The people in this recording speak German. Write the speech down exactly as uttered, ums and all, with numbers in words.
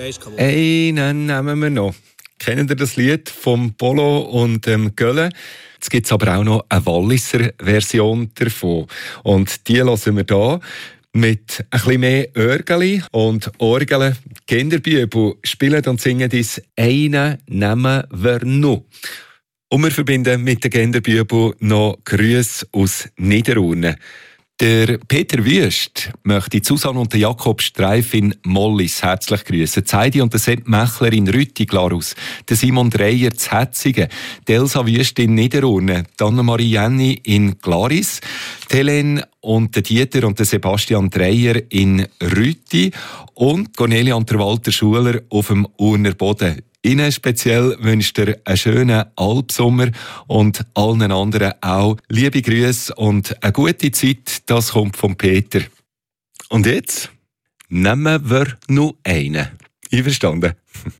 Einen nehmen wir noch. Kennt ihr das Lied vom Polo und dem Gölle? Jetzt gibt es aber auch noch eine Walliser Version davon. Und die hören wir hier mit ein bisschen mehr Örgeli und Orgeln. Kinderbübel spielen und singen das «Einen nehmen wir noch». Und wir verbinden mit den Kinderbübel noch Grüße aus Niederurne. Der Peter Wüst möchte Susanne und Jakob Streif in Mollis herzlich grüßen. Heidi und Sepp Mechler in Rütti-Glarus, Simon Dreyer zu Hetzigen, Elsa Wüst in Niederurne, Anna-Marie Jenny in Glaris, Helene und der Dieter und der Sebastian Dreyer in Rütti und Cornelia und der Walter Schuler auf dem Urner Boden. Ihnen speziell wünscht er einen schönen Alpsommer und allen anderen auch liebe Grüße und eine gute Zeit. Das kommt von Peter. Und jetzt nehmen wir noch einen. Einverstanden?